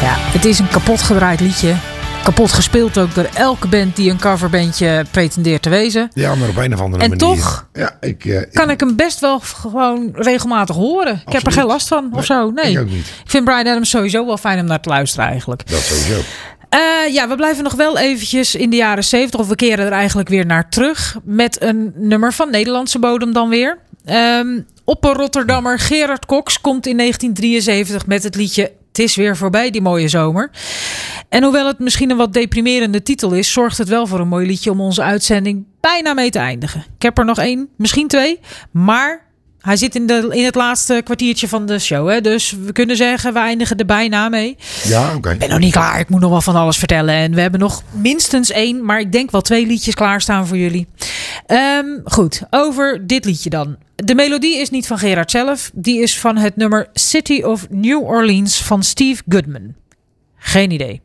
Ja, het is een kapot gedraaid liedje. Kapot gespeeld ook door elke band die een coverbandje pretendeert te wezen. Ja, maar op een of andere en manier. En toch kan ik hem best wel gewoon regelmatig horen. Absoluut. Ik heb er geen last van of zo. Nee, ik ook niet. Ik vind Bryan Adams sowieso wel fijn om naar te luisteren eigenlijk. Dat sowieso. Ja, we blijven nog wel eventjes in de jaren 70. Of we keren er eigenlijk weer naar terug. Met een nummer van Nederlandse bodem dan weer. Opper-Rotterdammer Gerard Cox komt in 1973 met het liedje Het is weer voorbij, die mooie zomer. En hoewel het misschien een wat deprimerende titel is, zorgt het wel voor een mooi liedje om onze uitzending bijna mee te eindigen. Ik heb er nog 1, misschien 2, maar hij zit in het laatste kwartiertje van de show. Hè? Dus we kunnen zeggen, we eindigen er bijna mee. Ja, oké. Ik ben nog niet klaar. Ik moet nog wel van alles vertellen. En we hebben nog minstens 1, maar ik denk wel 2 liedjes klaarstaan voor jullie. Goed, over dit liedje dan. De melodie is niet van Gerard zelf. Die is van het nummer City of New Orleans van Steve Goodman. Geen idee.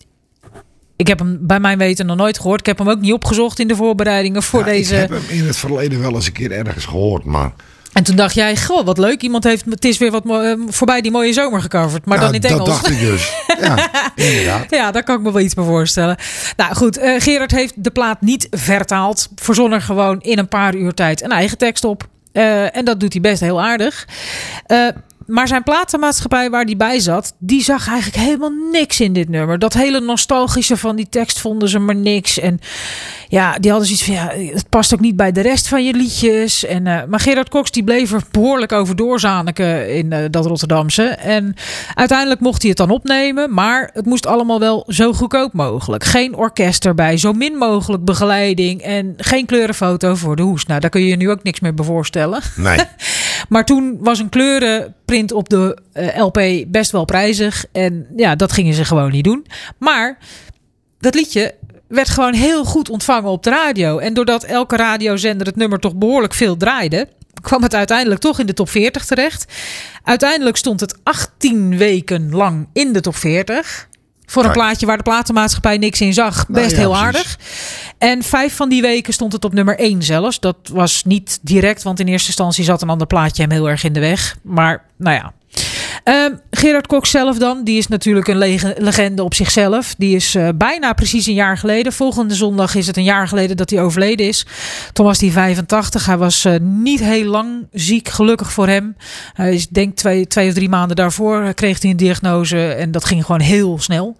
Ik heb hem bij mijn weten nog nooit gehoord. Ik heb hem ook niet opgezocht in de voorbereidingen voor deze. Ik heb hem in het verleden wel eens een keer ergens gehoord, maar. En toen dacht jij, goh, wat leuk. Iemand heeft Het is weer wat voorbij die mooie zomer gecoverd. Maar dan in het Engels. Dat dacht ik dus. Ja, inderdaad. Ja, daar kan ik me wel iets bij voorstellen. Nou goed, Gerard heeft de plaat niet vertaald. Verzon er gewoon in een paar uur tijd een eigen tekst op. En dat doet hij best heel aardig. Maar zijn platenmaatschappij waar hij bij zat, die zag eigenlijk helemaal niks in dit nummer. Dat hele nostalgische van die tekst vonden ze maar niks. En ja, die hadden zoiets van, ja, het past ook niet bij de rest van je liedjes. Maar Gerard Cox die bleef er behoorlijk over doorzaniken in dat Rotterdamse. En uiteindelijk mocht hij het dan opnemen. Maar het moest allemaal wel zo goedkoop mogelijk. Geen orkest erbij, zo min mogelijk begeleiding. En geen kleurenfoto voor de hoes. Nou, daar kun je je nu ook niks meer bij voorstellen. Nee. Maar toen was een kleurenprint op de LP best wel prijzig. En ja, dat gingen ze gewoon niet doen. Maar dat liedje werd gewoon heel goed ontvangen op de radio. En doordat elke radiozender het nummer toch behoorlijk veel draaide, kwam het uiteindelijk toch in de top 40 terecht. Uiteindelijk stond het 18 weken lang in de top 40. Voor een plaatje waar de platenmaatschappij niks in zag. Best heel aardig. En 5 van die weken stond het op nummer 1 zelfs. Dat was niet direct, want in eerste instantie zat een ander plaatje hem heel erg in de weg. Maar nou ja. Gerard Cox zelf dan, die is natuurlijk een legende op zichzelf. Die is bijna precies een jaar geleden. Volgende zondag is het een jaar geleden dat hij overleden is. Toen was hij 85. Hij was niet heel lang ziek, gelukkig voor hem. Hij is denk 2 of 3 maanden daarvoor kreeg hij een diagnose. En dat ging gewoon heel snel.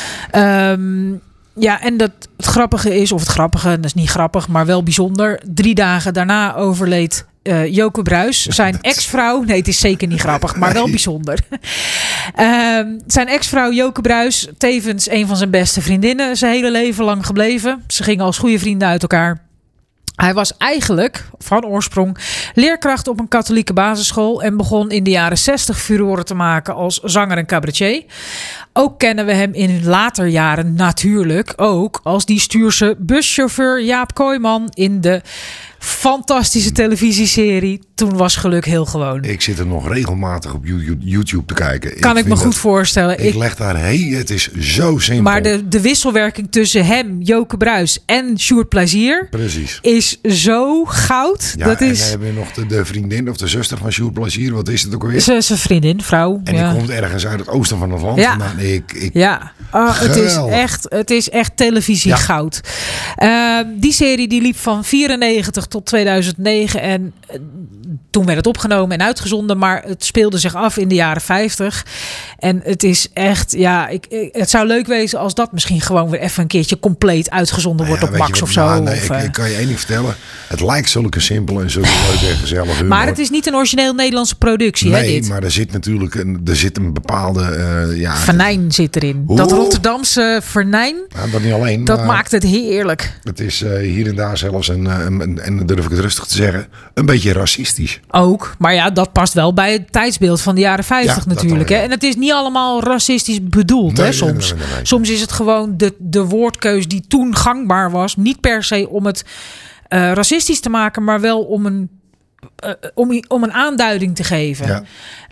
Ja, en het grappige is, of het grappige, dat is niet grappig, maar wel bijzonder. 3 dagen daarna overleed Joke Bruis, zijn ex-vrouw. Nee, het is zeker niet grappig, maar wel bijzonder. Zijn ex-vrouw Joke Bruis, tevens een van zijn beste vriendinnen, zijn hele leven lang gebleven. Ze gingen als goede vrienden uit elkaar. Hij was eigenlijk van oorsprong leerkracht op een katholieke basisschool en begon in de jaren 60 furoren te maken als zanger en cabaretier. Ook kennen we hem in later jaren natuurlijk ook als die stuurse buschauffeur Jaap Kooijman in de fantastische televisieserie Toen was geluk heel gewoon. Ik zit er nog regelmatig op YouTube te kijken. Kan ik me goed voorstellen. Ik leg daar, het is zo simpel. Maar de wisselwerking tussen hem, Joke Bruis en Sjoerd Plezier is zo goud. Ja, dat en is... dan hebben we nog de vriendin of de zuster van Sjoerd Plezier. Wat is het ook alweer? Zijn vriendin, vrouw. En die komt ergens uit het oosten van het land. Ja. Ja. Het is echt televisie goud. Die serie die liep van 94 tot 2009 en toen werd het opgenomen en uitgezonden, maar het speelde zich af in de jaren 50. En het is echt, het zou leuk wezen als dat misschien gewoon weer even een keertje compleet uitgezonden wordt op Max of zo. Ik kan je één ding vertellen. Het lijkt zulke simpel en zulke leuk en gezellig humor. Maar het is niet een origineel Nederlandse productie. Nee, hè, dit. Maar er zit natuurlijk een bepaalde... vernijn zit erin. Dat Rotterdamse vernijn, dat niet alleen. Dat maakt het heerlijk. Het is hier en daar zelfs, en durf ik het rustig te zeggen, een beetje racistisch. Ook, maar ja, dat past wel bij het tijdsbeeld van de jaren 50 natuurlijk. Hè? En het is niet allemaal racistisch bedoeld, hè, soms. Nee. Soms is het gewoon de woordkeus die toen gangbaar was. Niet per se om het racistisch te maken, maar wel om een aanduiding te geven. Ja.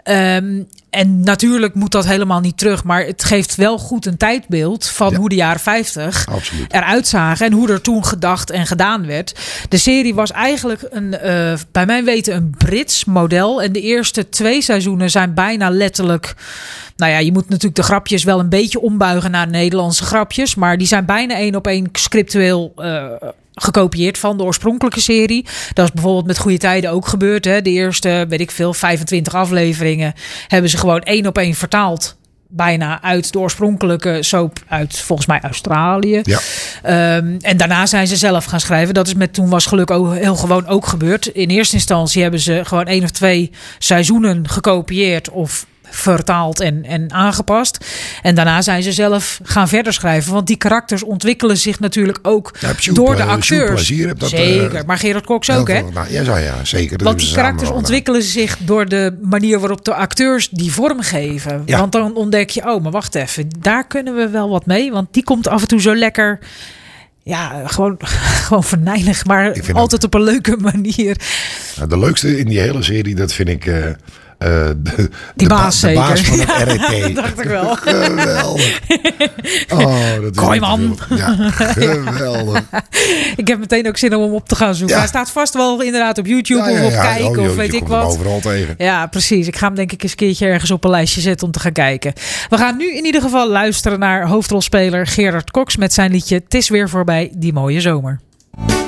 En natuurlijk moet dat helemaal niet terug. Maar het geeft wel goed een tijdbeeld van hoe de jaren 50 eruit zagen. En hoe er toen gedacht en gedaan werd. De serie was eigenlijk bij mijn weten een Brits model. En de eerste 2 seizoenen zijn bijna letterlijk... Nou ja, je moet natuurlijk de grapjes wel een beetje ombuigen naar Nederlandse grapjes. Maar die zijn bijna 1 op 1 scriptueel gekopieerd van de oorspronkelijke serie. Dat is bijvoorbeeld met Goede Tijden ook gebeurd. Hè. De eerste, 25 afleveringen hebben ze gewoon 1 op 1 vertaald. Bijna uit de oorspronkelijke soap uit volgens mij Australië. Ja. En daarna zijn ze zelf gaan schrijven. Dat is met Toen Was Geluk ook heel gewoon ook gebeurd. In eerste instantie hebben ze gewoon 1 of 2 seizoenen gekopieerd of vertaald en aangepast. En daarna zijn ze zelf gaan verder schrijven. Want die karakters ontwikkelen zich natuurlijk ook door de acteurs. Zeker, maar Gerard Cox ook, hè? Ja, zeker. Want die karakters ontwikkelen zich door de manier waarop de acteurs die vorm geven. Ja. Want dan ontdek je, maar wacht even, daar kunnen we wel wat mee. Want die komt af en toe zo lekker... Ja, gewoon venijnig, maar altijd op een leuke manier. Nou, de leukste in die hele serie, dat vind ik... de baas zeker. De baas van het RET. Dat dacht ik wel. Geweldig. Kooiman. Ja, geweldig. Ik heb meteen ook zin om hem op te gaan zoeken. Ja. Hij staat vast wel inderdaad op YouTube of op kijken of weet ik wat. Overal tegen. Ja, precies. Ik ga hem denk ik eens een keertje ergens op een lijstje zetten om te gaan kijken. We gaan nu in ieder geval luisteren naar hoofdrolspeler Gerard Cox met zijn liedje 'T is weer voorbij, die mooie zomer.